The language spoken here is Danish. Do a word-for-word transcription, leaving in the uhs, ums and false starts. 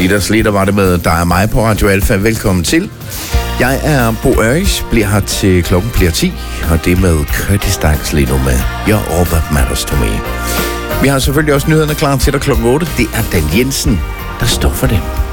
Slitter Slitter var det med dig og mig på Radio Alfa. Velkommen til. Jeg er Bo Øris, bliver her til klokken bliver ti, og det er med Curtis Stanks lige nu med You're All That Matters To Me. Vi har selvfølgelig også nyhederne klar til dig klokken otte. Det er Dan Jensen, der står for det.